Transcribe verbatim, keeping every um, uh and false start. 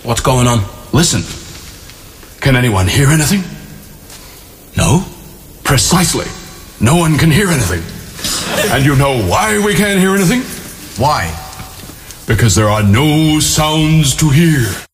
What's going on? Listen. Can anyone hear anything? No? Precisely. No one can hear anything. And you know why we can't hear anything? Why? Because there are no sounds to hear.